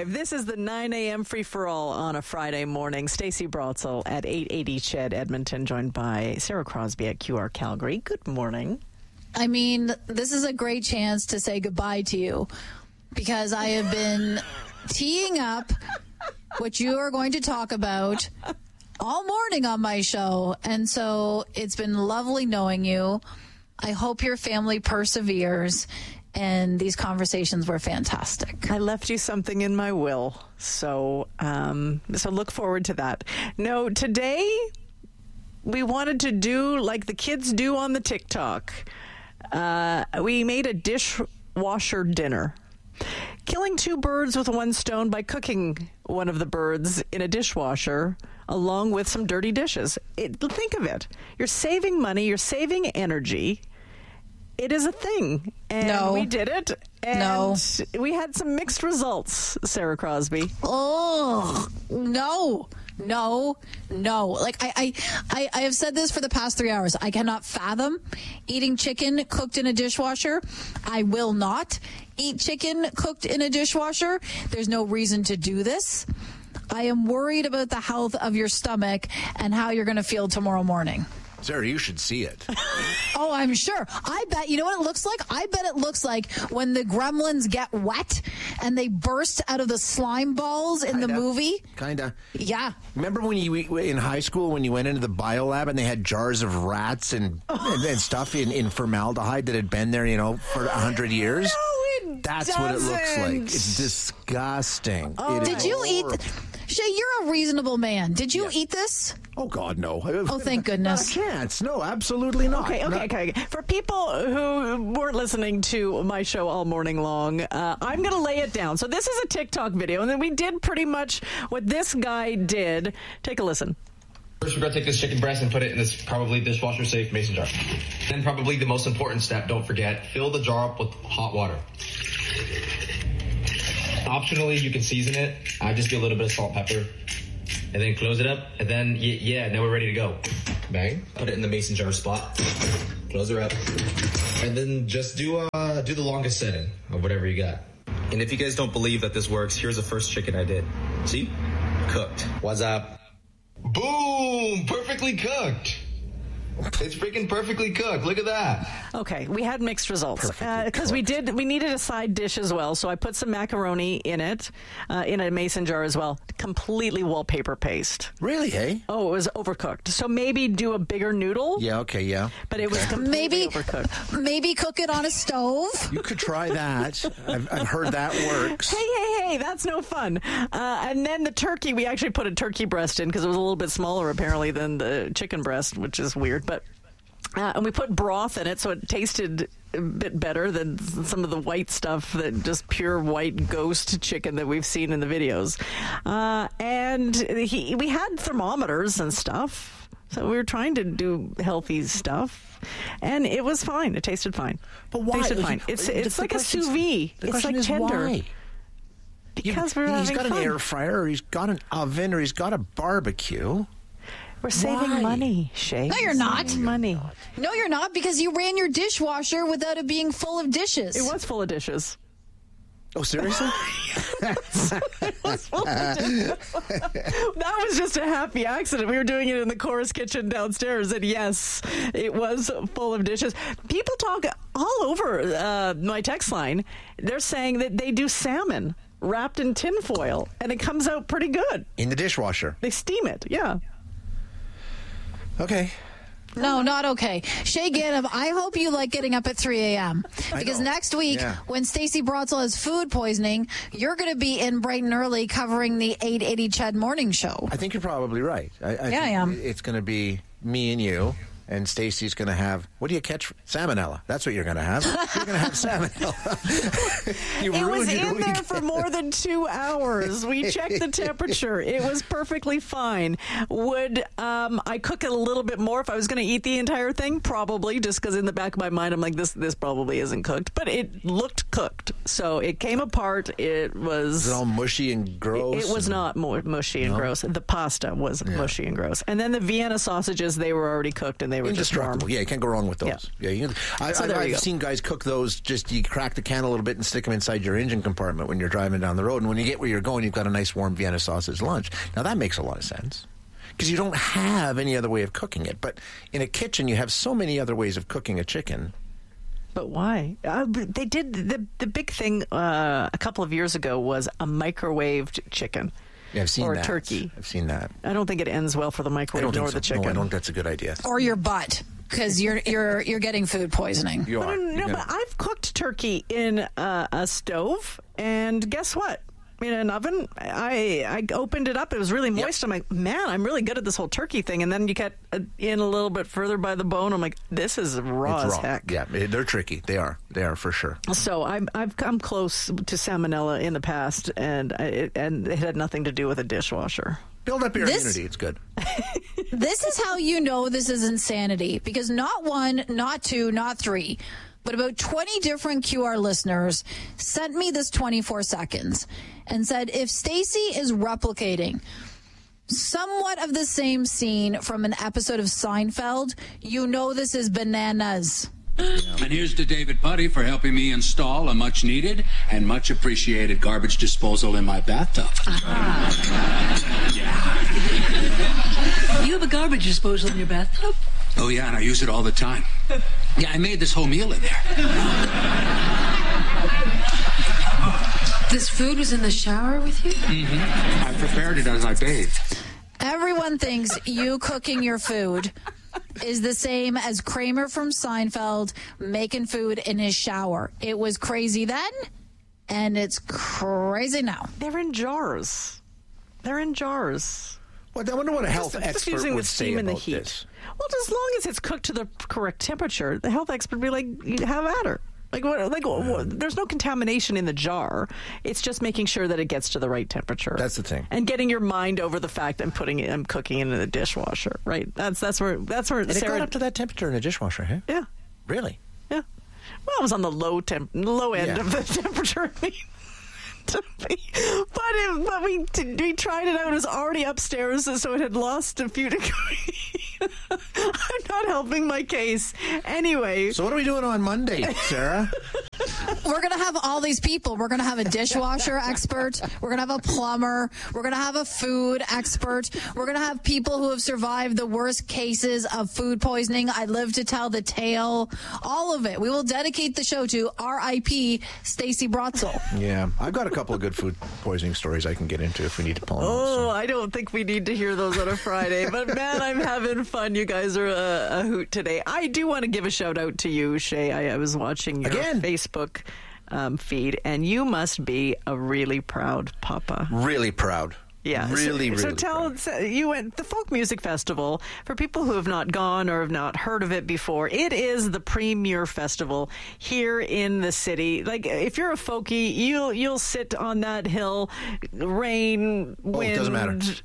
95. This is the 9 a.m. free-for-all on a Friday morning. Stacey Brotzel at 880 Ched Edmonton, joined by Sarah Crosby at QR Calgary. Good morning. I mean, this is a great chance to say goodbye to you because I have been teeing up what you are going to talk about all morning on my show. And so it's been lovely knowing you. I hope your family perseveres. And these conversations were fantastic. I left you something in my will, so look forward to that. No, today we wanted to do like the kids do on the TikTok. We made a dishwasher dinner, killing two birds with one stone by cooking one of the birds in a dishwasher along with some dirty dishes. Think of it. You're saving money. You're saving energy. It is a thing, and we did it, and we had some mixed results, Sarah Crosby. Oh, no. Like, I have said this for the past 3 hours. I cannot fathom eating chicken cooked in a dishwasher. I will not eat chicken cooked in a dishwasher. There's no reason to do this. I am worried about the health of your stomach and how you're going to feel tomorrow morning. Sarah, you should see it. Oh, I'm sure. I bet, you know what it looks like? I bet it looks like when the gremlins get wet and they burst out of the slime balls in the movie. Kinda. Yeah. Remember when you, in high school, when you went into the biolab and they had jars of rats and stuff in formaldehyde that had been there, for 100 years? No, That's what it looks like. It's disgusting. Did you eat... Shay, you're a reasonable man. Did you eat this? Oh, God, no. Oh, thank goodness. Not a chance. No, absolutely not. Okay. For people who weren't listening to my show all morning long, I'm going to lay it down. So this is a TikTok video, and then we did pretty much what this guy did. Take a listen. First, we're going to take this chicken breast and put it in this probably dishwasher-safe mason jar. Then probably the most important step, don't forget, fill the jar up with hot water. Optionally, you can season it. I just do a little bit of salt, pepper, and then close it up. And then, now we're ready to go. Bang. Put it in the mason jar spot. Close her up. And then just do the longest setting of whatever you got. And if you guys don't believe that this works, here's the first chicken I did. See? Cooked. What's up? Boom! Perfectly cooked. It's freaking perfectly cooked. Look at that. Okay, we had mixed results because we needed a side dish as well. So I put some macaroni in it, in a mason jar as well. Completely wallpaper paste. Really, hey? Oh, it was overcooked. So maybe do a bigger noodle. Yeah, okay, yeah. But it was completely overcooked. Maybe cook it on a stove. You could try that. I've heard that works. Hey, that's no fun. And then the turkey, we actually put a turkey breast in because it was a little bit smaller apparently than the chicken breast, which is weird. But and we put broth in it, so it tasted a bit better than some of the white stuff, that just pure white ghost chicken that we've seen in the videos. And we had thermometers and stuff, so we were trying to do healthy stuff, and it was fine. It tasted fine. But why? It tasted fine. It's like a sous vide. It's like tender. Why? Because he's got an air fryer, or he's got an oven, or he's got a barbecue. We're saving money, Shay. No, you're not. Money. No, you're not, because you ran your dishwasher without it being full of dishes. It was full of dishes. Oh, seriously? It was full of dishes. That was just a happy accident. We were doing it in the chorus kitchen downstairs, and yes, it was full of dishes. People talk all over my text line. They're saying that they do salmon wrapped in tin foil, and it comes out pretty good. In the dishwasher? They steam it, yeah. Okay. No, not okay. Shay Ganem, I hope you like getting up at 3 a.m. Because next week, when Stacey Brotzel has food poisoning, you're going to be in bright and early covering the 880 Ched Morning Show. I think you're probably right. I am. It's going to be me and you. And Stacey's going to have, what do you catch? Salmonella. That's what you're going to have. You're going to have salmonella. It was in there for more than 2 hours. We checked the temperature. It was perfectly fine. Would I cook it a little bit more if I was going to eat the entire thing? Probably, just because in the back of my mind, I'm like, this probably isn't cooked. But it looked cooked. So it came apart. It was... Is it all mushy and gross? It was not mushy and gross. The pasta was mushy and gross. And then the Vienna sausages, they were already cooked, and they were just warm. Indestructible. Yeah, you can't go wrong with those. Yeah. I've seen guys cook those. Just you crack the can a little bit and stick them inside your engine compartment when you're driving down the road. And when you get where you're going, you've got a nice warm Vienna sausage lunch. Now that makes a lot of sense because you don't have any other way of cooking it. But in a kitchen, you have so many other ways of cooking a chicken. But why? They did the big thing a couple of years ago was a microwaved chicken. Yeah, I've seen or that. Turkey. I've seen that. I don't think it ends well for the microwave nor the chicken. No, I don't think that's a good idea. Or your butt, because you're getting food poisoning. You are. But I've cooked turkey in a stove, and guess what? In an oven, I opened it up. It was really moist. I'm like, man, I'm really good at this whole turkey thing. And then you get in a little bit further by the bone. I'm like, this is raw as heck. Yeah, they're tricky. They are for sure. So I've come close to salmonella in the past, and it had nothing to do with a dishwasher. Build up your immunity. It's good. This is how you know this is insanity, because not one, not two, not three, but about 20 different QR listeners sent me this 24 seconds and said, if Stacey is replicating somewhat of the same scene from an episode of Seinfeld, you know this is bananas. And here's to David Putty for helping me install a much needed and much appreciated garbage disposal in my bathtub. You have a garbage disposal in your bathtub? Oh, yeah, and I use it all the time. Yeah, I made this whole meal in there. This food was in the shower with you? Mm-hmm. I prepared it as I bathed. Everyone thinks you cooking your food is the same as Kramer from Seinfeld making food in his shower. It was crazy then, and it's crazy now. They're in jars. Well, I wonder what a health expert using would the say steam and the about heat. this. Well, as long as it's cooked to the correct temperature, the health expert would be like, have at her. There's no contamination in the jar. It's just making sure that it gets to the right temperature. That's the thing. And getting your mind over the fact I'm cooking it in the dishwasher. Right. That's where. And it got up to that temperature in the dishwasher, huh? Yeah. Really? Yeah. Well, it was on the low end of the temperature. But we tried it out. It was already upstairs, so it had lost a few degrees. I'm not helping my case. Anyway. So what are we doing on Monday, Sarah? We're going to have all these people. We're going to have a dishwasher expert. We're going to have a plumber. We're going to have a food expert. We're going to have people who have survived the worst cases of food poisoning. I live to tell the tale. All of it. We will dedicate the show to R.I.P. Stacey Brotzel. Yeah. I've got a couple of good food poisoning stories I can get into if we need to pull them out. Oh, I don't think we need to hear those on a Friday. But, man, I'm having fun. You guys are a hoot today. I do want to give a shout-out to you, Shay. I was watching your Facebook feed, and you must be a really proud papa. Really proud. Yeah. Really so tell you went the Folk Music Festival. For people who have not gone or have not heard of it before, it is the premier festival here in the city. Like if you're a folkie, you'll sit on that hill, rain, wind, it doesn't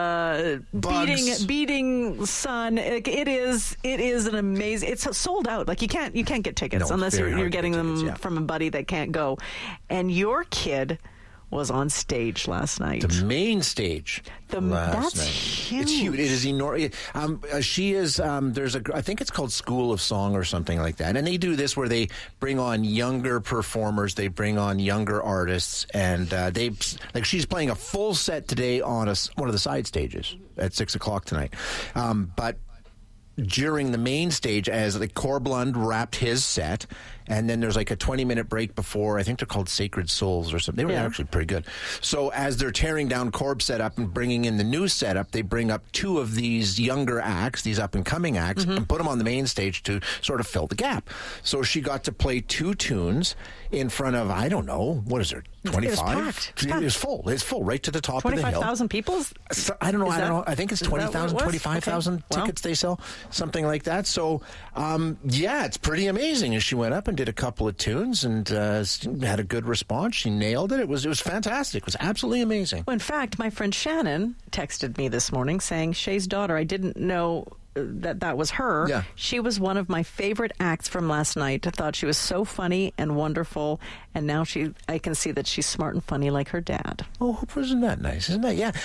matter. beating sun. It is an amazing. It's sold out. Like you can't get tickets unless you're getting them from a buddy that can't go. And your kid was on stage last night. The main stage. That's night. huge. It's huge. It is enormous. She is. I think it's called School of Song or something like that. And they do this where they bring on younger performers. They bring on younger artists, and she's playing a full set today on one of the side stages at 6:00 tonight. But during the main stage, as Corblund wrapped his set, and then there's like a 20-minute break before, I think they're called Sacred Souls or something. They were actually pretty good. So as they're tearing down Corb's setup and bringing in the new setup, they bring up two of these younger acts, these up-and-coming acts, and put them on the main stage to sort of fill the gap. So she got to play two tunes in front of, I don't know, what is there, 25? It was full. It's full, right to the top of the hill. 25,000 people? I don't know. I think it's 20,000, 25,000 tickets they sell, something like that. So, it's pretty amazing. And she went up and did a couple of tunes and had a good response. She nailed it. It was fantastic. It was absolutely amazing. Well, in fact, my friend Shannon texted me this morning saying, Shay's daughter, I didn't know that was her. Yeah. She was one of my favorite acts from last night. I thought she was so funny and wonderful, and now I can see that she's smart and funny like her dad. Oh, isn't that nice? Isn't that? Yeah.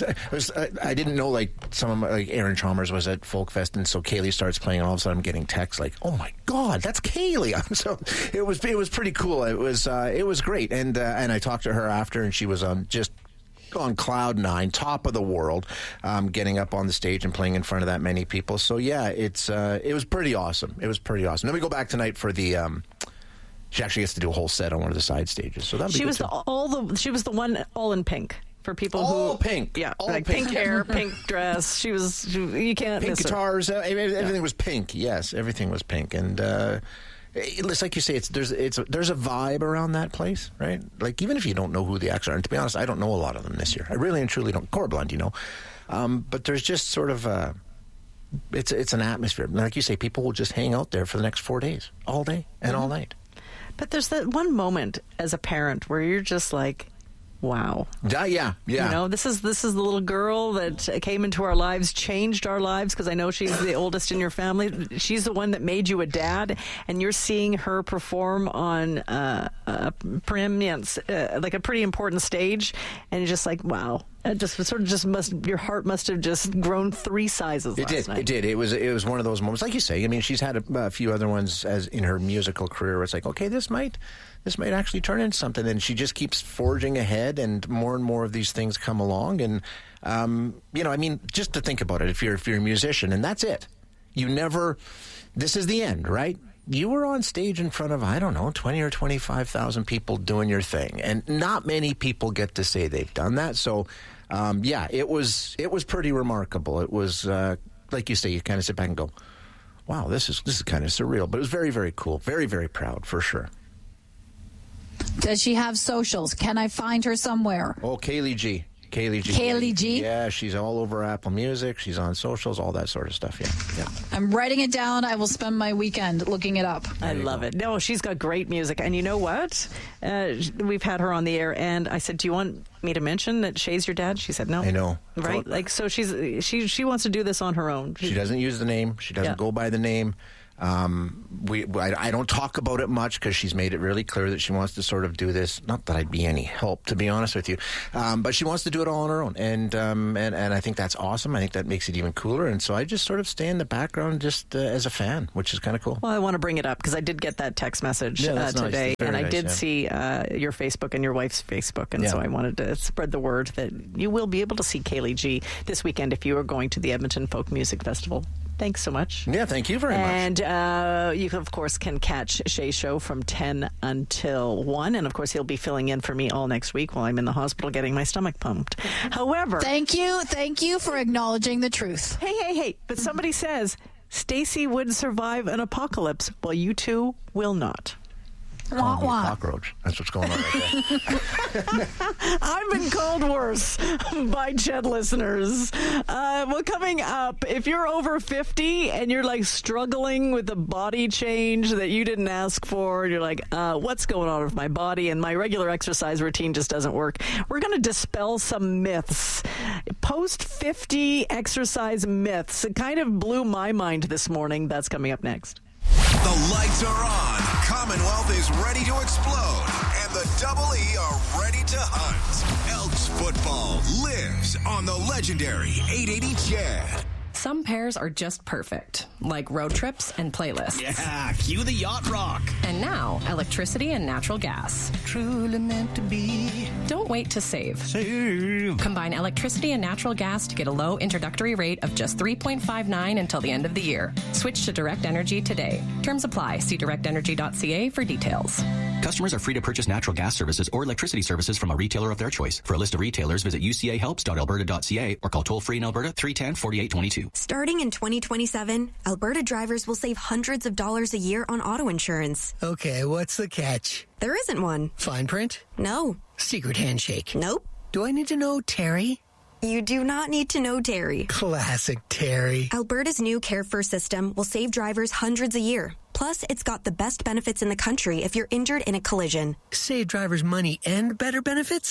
I didn't know, like, some of my, like, Aaron Chalmers was at Folk Fest, and so Kaylee starts playing, and all of a sudden I'm getting texts like, oh my God, that's Kaylee. So it was pretty cool. It was great. And I talked to her after, and she was on cloud nine, top of the world, getting up on the stage and playing in front of that many people. So yeah, it was pretty awesome. It was pretty awesome. Then we go back tonight for the. She actually gets to do a whole set on one of the side stages. So that'll be good. She was the one all in pink. For people all who pink, yeah, all like pink hair, pink dress. You can't pink miss guitars. her. Everything was pink. Yes, everything was pink, and it's like you say. There's a vibe around that place, right? Like, even if you don't know who the acts are, and to be honest, I don't know a lot of them this year. I really and truly don't. Corblund, but there's just sort of it's an atmosphere. Like you say, people will just hang out there for the next 4 days, all day and all night. But there's that one moment as a parent where you're just like, wow. Yeah. This is the little girl that came into our lives, changed our lives, because I know she's the oldest in your family. She's the one that made you a dad, and you're seeing her perform on a preeminence, like a pretty important stage, and you're just like, wow. Your heart must have just grown 3 sizes last night. It did. It was one of those moments, like you say. I mean, she's had a few other ones as in her musical career where it's like, okay, this might actually turn into something, and she just keeps forging ahead, and more of these things come along. And I mean, just to think about it, if you're a musician, and that's it, this is the end, right? You were on stage in front of, I don't know, 20 or 25,000 people doing your thing, and not many people get to say they've done that. So, it was pretty remarkable. It was like you say, you kind of sit back and go, wow, this is kind of surreal, but it was very, very cool, very, very proud for sure. Does she have socials? Can I find her somewhere? Oh, Kaylee G. Kaylee G? Yeah, she's all over Apple Music. She's on socials, all that sort of stuff. Yeah. I'm writing it down. I will spend my weekend looking it up. I love it. No, she's got great music. And you know what? We've had her on the air, and I said, do you want me to mention that Shay's your dad? She said no. I know. Right? Like, so she wants to do this on her own. She doesn't use the name. She doesn't go by the name. I don't talk about it much because she's made it really clear that she wants to sort of do this. Not that I'd be any help, to be honest with you, but she wants to do it all on her own, and I think that's awesome. I think that makes it even cooler. And so I just sort of stay in the background, just as a fan, which is kind of cool. Well, I want to bring it up because I did get that text message today, nice. and I nice, did see your Facebook and your wife's Facebook, and so I wanted to spread the word that you will be able to see Kaylee G this weekend if you are going to the Edmonton Folk Music Festival. Thanks so much. Yeah, thank you very much. And you, of course, can catch Shay's show from 10 until 1. And, of course, he'll be filling in for me all next week while I'm in the hospital getting my stomach pumped. However... Thank you for acknowledging the truth. Hey. But somebody says Stacey would survive an apocalypse, while you two will not. Call me a cockroach. That's what's going on right there. I've been called worse by Ched listeners. Well, coming up, if you're over 50 and you're like struggling with a body change that you didn't ask for, you're like, what's going on with my body? And my regular exercise routine just doesn't work. We're going to dispel some myths. Post-50 exercise myths. It kind of blew my mind this morning. That's coming up next. The lights are on. Commonwealth is ready to explode. And the Double E are ready to hunt. Elks football lives on the legendary 880 CHED. Some pairs are just perfect, like road trips and playlists. Yeah, cue the yacht rock. And now, electricity and natural gas. Truly meant to be. Don't wait to save. Save. Combine electricity and natural gas to get a low introductory rate of just $3.59 until the end of the year. Switch to Direct Energy today. Terms apply. See directenergy.ca for details. Customers are free to purchase natural gas services or electricity services from a retailer of their choice. For a list of retailers, visit ucahelps.alberta.ca or call toll-free in Alberta 310-4822. Starting in 2027, Alberta drivers will save hundreds of dollars a year on auto insurance. Okay, what's the catch? There isn't one. Fine print? No. Secret handshake? Nope. Do I need to know Terry? You do not need to know Terry. Classic Terry. Alberta's new Care First system will save drivers hundreds a year. Plus, it's got the best benefits in the country if you're injured in a collision. Save drivers money and better benefits?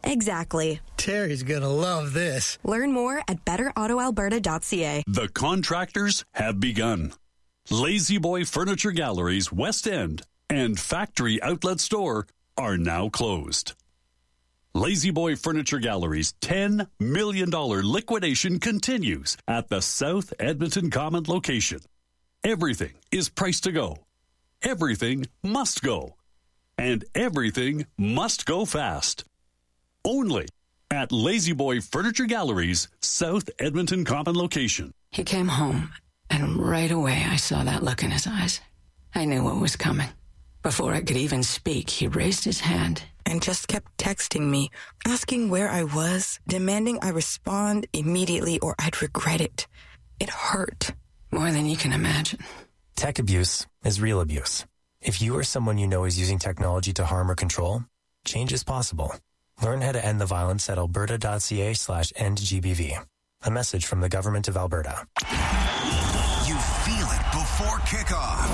Exactly. Terry's gonna love this. Learn more at betterautoalberta.ca. The contractors have begun. Lazy Boy Furniture Galleries West End and Factory Outlet Store are now closed. Lazy Boy Furniture Gallery's $10 million liquidation continues at the South Edmonton Common location. Everything is priced to go. Everything must go. And everything must go fast. Only at Lazy Boy Furniture Gallery's South Edmonton Common location. He came home, and right away I saw that look in his eyes. I knew what was coming. Before I could even speak, he raised his hand and just kept texting me, asking where I was, demanding I respond immediately or I'd regret it. It hurt. More than you can imagine. Tech abuse is real abuse. If you or someone you know is using technology to harm or control, change is possible. Learn how to end the violence at alberta.ca/endgbv. A message from the Government of Alberta. You feel it before kickoff.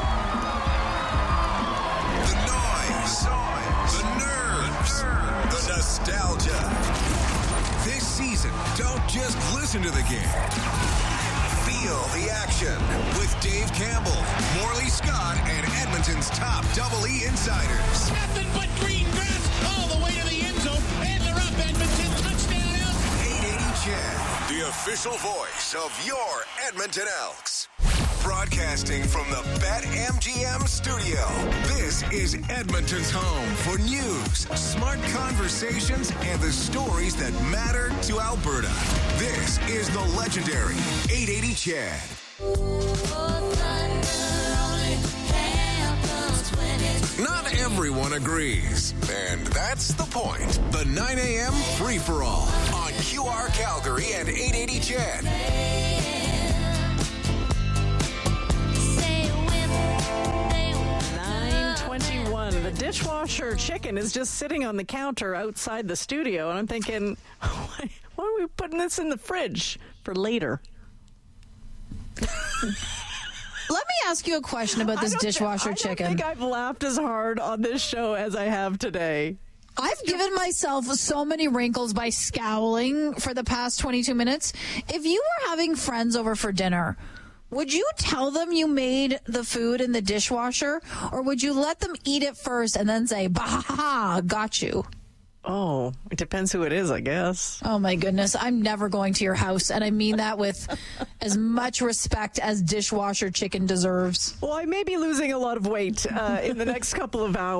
The noise, the nerves, the nostalgia. This season, don't just listen to the game. Feel the action with Dave Campbell, Morley Scott, and Edmonton's top Double E insiders. Nothing but green grass all the way to the end zone, and they're up. Edmonton touchdown. 880 CHED, the official voice of your Edmonton Elks. Broadcasting from the BetMGM studio, this is Edmonton's home for news, smart conversations, and the stories that matter to Alberta. This is the legendary 880 CHED. Not everyone agrees, and that's the point. The 9 a.m. free-for-all on QR Calgary and 880 CHED. 9:21. The dishwasher chicken is just sitting on the counter outside the studio, and I'm thinking, why are we putting this in the fridge for later? Let me ask you a question about this dishwasher chicken. I don't think I've laughed as hard on this show as I have today. I've given myself so many wrinkles by scowling for the past 22 minutes. If you were having friends over for dinner, would you tell them you made the food in the dishwasher, or would you let them eat it first and then say, bah, got you? Oh, it depends who it is, I guess. Oh, my goodness. I'm never going to your house, and I mean that with as much respect as dishwasher chicken deserves. Well, I may be losing a lot of weight in the next couple of hours.